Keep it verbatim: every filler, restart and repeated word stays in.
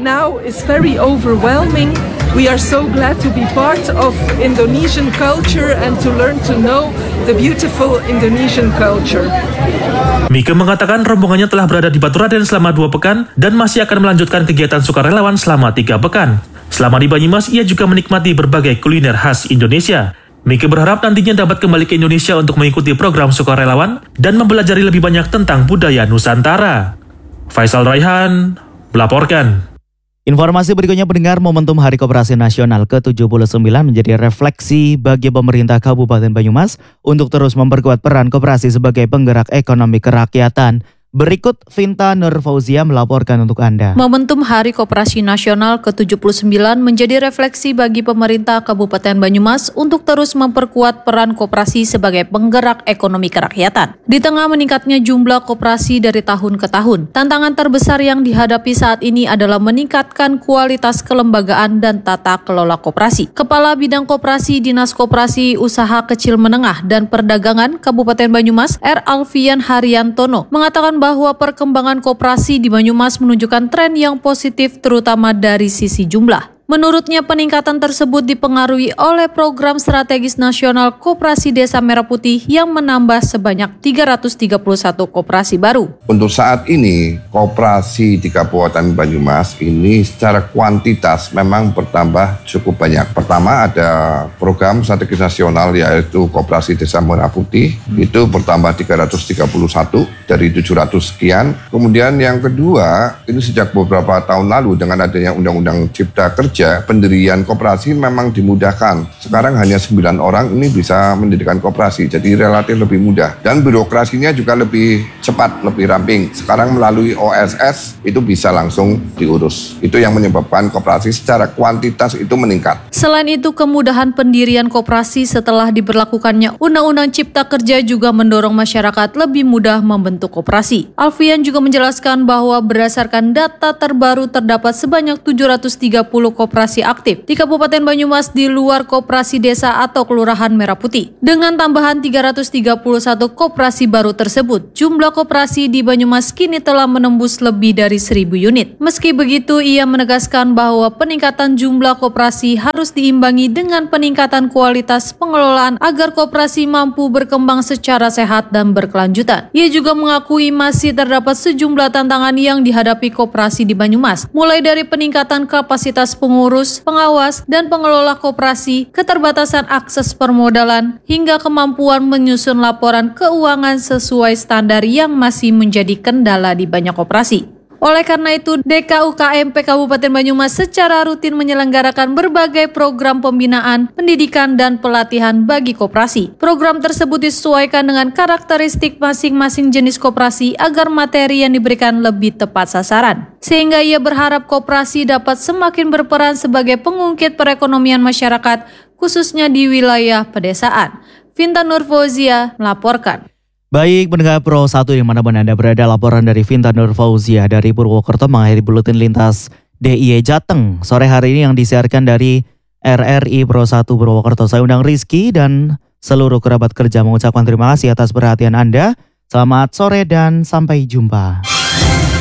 now is very overwhelming. We are so glad to be part of Indonesian culture and to learn to know the beautiful Indonesian culture. Mika mengatakan rombongannya telah berada di Baturaden selama dua pekan dan masih akan melanjutkan kegiatan sukarelawan selama tiga pekan. Selama di Banyumas, ia juga menikmati berbagai kuliner khas Indonesia. Mika berharap nantinya dapat kembali ke Indonesia untuk mengikuti program sukarelawan dan mempelajari lebih banyak tentang budaya Nusantara. Faisal Raihan melaporkan. Informasi berikutnya, pendengar, momentum Hari Koperasi Nasional ke tujuh puluh sembilan menjadi refleksi bagi pemerintah Kabupaten Banyumas untuk terus memperkuat peran koperasi sebagai penggerak ekonomi kerakyatan. Berikut Vinta Nur Fauzia melaporkan untuk Anda. Momentum Hari Koperasi Nasional ke tujuh puluh sembilan menjadi refleksi bagi pemerintah Kabupaten Banyumas untuk terus memperkuat peran koperasi sebagai penggerak ekonomi kerakyatan. Di tengah meningkatnya jumlah koperasi dari tahun ke tahun, tantangan terbesar yang dihadapi saat ini adalah meningkatkan kualitas kelembagaan dan tata kelola koperasi. Kepala Bidang Koperasi Dinas Koperasi Usaha Kecil Menengah dan Perdagangan Kabupaten Banyumas, R. Alfian Haryantono, mengatakan bahwa perkembangan koperasi di Banyumas menunjukkan tren yang positif terutama dari sisi jumlah. Menurutnya, peningkatan tersebut dipengaruhi oleh program strategis nasional Koperasi Desa Merah Putih yang menambah sebanyak tiga ratus tiga puluh satu koperasi baru. Untuk saat ini, koperasi di Kabupaten Banyumas ini secara kuantitas memang bertambah cukup banyak. Pertama, ada program strategis nasional yaitu Koperasi Desa Merah Putih, itu bertambah tiga ratus tiga puluh satu dari tujuh ratus sekian. Kemudian yang kedua, ini sejak beberapa tahun lalu dengan adanya Undang-Undang Cipta Kerja, pendirian koperasi memang dimudahkan. Sekarang hanya sembilan orang ini bisa mendirikan koperasi, jadi relatif lebih mudah. Dan birokrasinya juga lebih cepat, lebih ramping. Sekarang melalui O S S itu bisa langsung diurus. Itu yang menyebabkan koperasi secara kuantitas itu meningkat. Selain itu, kemudahan pendirian koperasi setelah diberlakukannya Undang-Undang Cipta Kerja juga mendorong masyarakat lebih mudah membentuk koperasi. Alfian juga menjelaskan bahwa berdasarkan data terbaru terdapat sebanyak tujuh ratus tiga puluh koperasi aktif di Kabupaten Banyumas di luar koperasi desa atau kelurahan Merah Putih. Dengan tambahan tiga ratus tiga puluh satu koperasi baru tersebut, jumlah koperasi di Banyumas kini telah menembus lebih dari seribu unit. Meski begitu, ia menegaskan bahwa peningkatan jumlah koperasi harus diimbangi dengan peningkatan kualitas pengelolaan agar koperasi mampu berkembang secara sehat dan berkelanjutan. Ia juga mengakui masih terdapat sejumlah tantangan yang dihadapi koperasi di Banyumas, mulai dari peningkatan kapasitas pengurus, pengawas, dan pengelola koperasi, keterbatasan akses permodalan, hingga kemampuan menyusun laporan keuangan sesuai standar yang masih menjadi kendala di banyak koperasi. Oleh karena itu, D K U K M P Kabupaten Banyumas secara rutin menyelenggarakan berbagai program pembinaan, pendidikan, dan pelatihan bagi koperasi. Program tersebut disesuaikan dengan karakteristik masing-masing jenis koperasi agar materi yang diberikan lebih tepat sasaran. Sehingga ia berharap koperasi dapat semakin berperan sebagai pengungkit perekonomian masyarakat, khususnya di wilayah pedesaan. Vinta Nur Fauzia melaporkan. Baik, pendengar Pro satu dimanapun Anda berada, laporan dari Vinta Nur Fauzia dari Purwokerto mengakhiri buletin lintas D I Y Jateng sore hari ini yang disiarkan dari R R I Pro satu Purwokerto. Saya undang Rizky dan seluruh kerabat kerja mengucapkan terima kasih atas perhatian Anda. Selamat sore dan sampai jumpa.